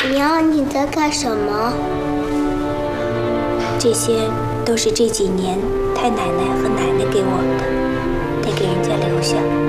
娘，你在干什么？ 这些都是这几年太奶奶和奶奶给我的，得给人家留下。